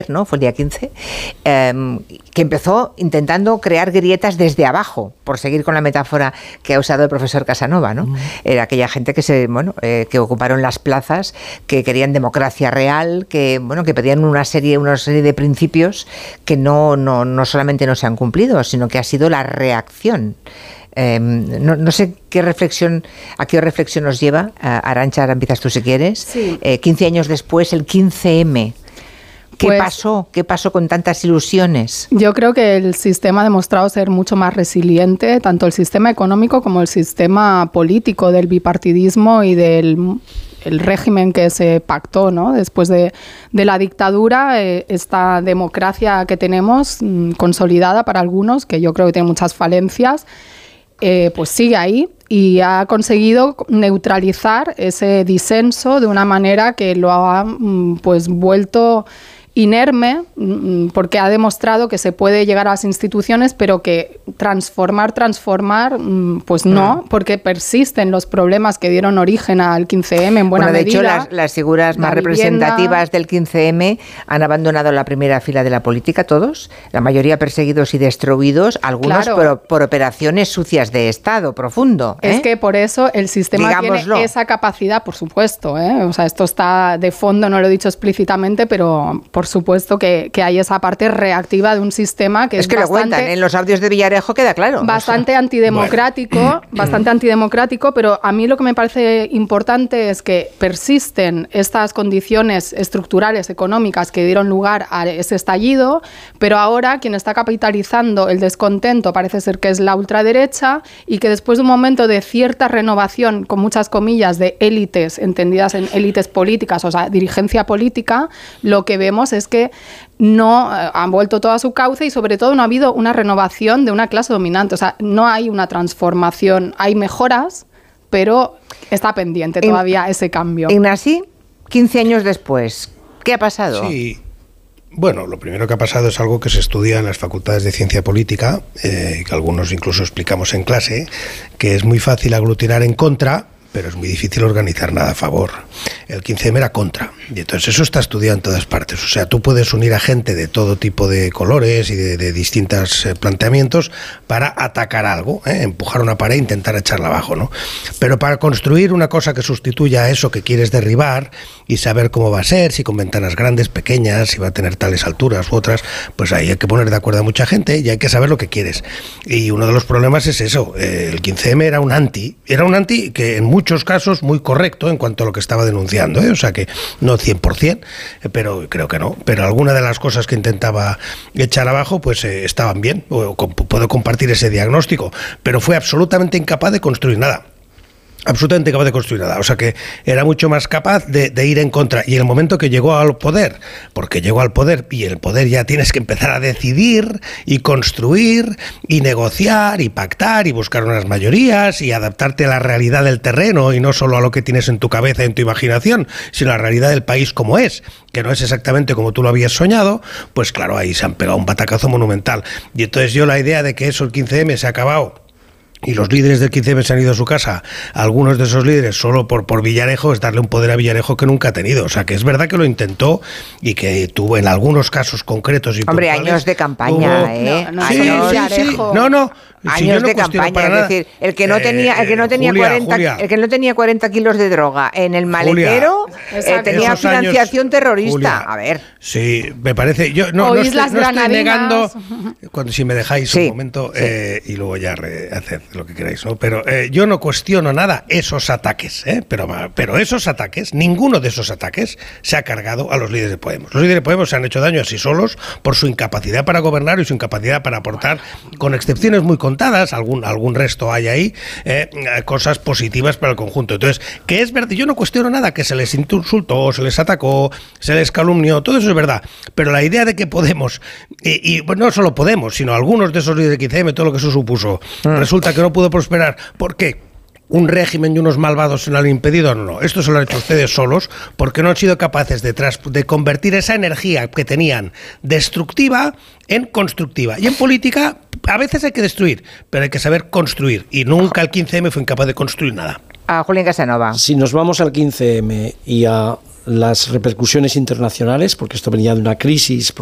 ¿no? Fue el día 15, que empezó intentando crear grietas desde abajo, por seguir con la metáfora que ha usado el profesor Casanova, ¿no? Era aquella gente que ocuparon las plazas, que querían democracia real, que pedían una serie de principios que no solamente no se han cumplido, sino que ha sido la reacción. No sé a qué reflexión nos lleva. Arantxa, ahora empiezas tú si quieres. Sí. 15 años después, el 15M. ¿Qué pasó? ¿Qué pasó con tantas ilusiones? Yo creo que el sistema ha demostrado ser mucho más resiliente, tanto el sistema económico como el sistema político del bipartidismo y del régimen que se pactó, ¿no? Después de la dictadura, esta democracia que tenemos, consolidada para algunos, que yo creo que tiene muchas falencias, pues sigue ahí y ha conseguido neutralizar ese disenso de una manera que lo ha pues vuelto inerme, porque ha demostrado que se puede llegar a las instituciones, pero que transformar, pues no, porque persisten los problemas que dieron origen al 15M en buena medida. De hecho, las figuras más representativas del 15M han abandonado la primera fila de la política, todos, la mayoría perseguidos y destruidos, algunos por operaciones sucias de Estado profundo. Es que por eso el sistema tiene esa capacidad, por supuesto, o sea, esto está de fondo, no lo he dicho explícitamente, pero por supuesto que hay esa parte reactiva de un sistema que es que bastante, lo cuentan, en los audios de Villarejo queda claro. Bastante antidemocrático, pero a mí lo que me parece importante es que persisten estas condiciones estructurales, económicas que dieron lugar a ese estallido, pero ahora quien está capitalizando el descontento parece ser que es la ultraderecha y que después de un momento de cierta renovación, con muchas comillas, de élites, entendidas en élites políticas, o sea, dirigencia política, lo que vemos es que no han vuelto todo a su cauce y sobre todo no ha habido una renovación de una clase dominante. O sea, no hay una transformación, hay mejoras, pero está pendiente todavía ese cambio. Ignasi, 15 años después, ¿qué ha pasado? Sí, bueno, lo primero que ha pasado es algo que se estudia en las facultades de ciencia política, que algunos incluso explicamos en clase, que es muy fácil aglutinar en contra, pero es muy difícil organizar nada a favor. El 15M era contra, y entonces eso está estudiado en todas partes. O sea, tú puedes unir a gente de todo tipo de colores y de distintos planteamientos para atacar algo, empujar una pared e intentar echarla abajo, ¿no? Pero para construir una cosa que sustituya a eso que quieres derribar y saber cómo va a ser, si con ventanas grandes, pequeñas, si va a tener tales alturas u otras, pues ahí hay que poner de acuerdo a mucha gente y hay que saber lo que quieres. Y uno de los problemas es eso, el 15M era un anti que en muchos casos muy correcto en cuanto a lo que estaba denunciando, o sea que no 100%, pero creo que no, pero alguna de las cosas que intentaba echar abajo pues estaban bien, puedo compartir ese diagnóstico, pero fue absolutamente incapaz de construir nada. Absolutamente capaz de construir nada, o sea que era mucho más capaz de ir en contra, y en el momento que llegó al poder, porque llegó al poder y el poder ya tienes que empezar a decidir y construir y negociar y pactar y buscar unas mayorías y adaptarte a la realidad del terreno y no solo a lo que tienes en tu cabeza, en tu imaginación, sino a la realidad del país como es, que no es exactamente como tú lo habías soñado, pues claro, ahí se han pegado un batacazo monumental. Y entonces yo la idea de que eso el 15M se ha acabado y los líderes del 15M se han ido a su casa, algunos de esos líderes solo por Villarejo, es darle un poder a Villarejo que nunca ha tenido. O sea, que es verdad que lo intentó y que tuvo en algunos casos concretos y hombre, años de campaña, años de campaña, es decir, el que no tenía 40 kilos de droga en el maletero, tenía financiación terrorista. Julia, a ver. Sí, me parece, yo no estoy negando, si me dejáis un momento, y luego ya hacer lo que queráis, ¿no? Pero yo no cuestiono nada esos ataques, pero esos ataques, ninguno de esos ataques se ha cargado a los líderes de Podemos. Los líderes de Podemos se han hecho daño a sí solos por su incapacidad para gobernar y su incapacidad para aportar, con excepciones muy contadas, algún resto hay ahí, cosas positivas para el conjunto. Entonces, que es verdad, yo no cuestiono nada, que se les insultó, se les atacó, se les calumnió, todo eso es verdad, pero la idea de que Podemos, y no solo Podemos, sino algunos de esos líderes de 15M, todo lo que eso supuso, resulta que no pudo prosperar. ¿Por qué? ¿Un régimen y unos malvados se lo han impedido? No, esto se lo han hecho ustedes solos porque no han sido capaces de convertir esa energía que tenían destructiva en constructiva. Y en política a veces hay que destruir, pero hay que saber construir. Y nunca el 15M fue incapaz de construir nada. A Julián Casanova. Si nos vamos al 15M y a las repercusiones internacionales, porque esto venía de una crisis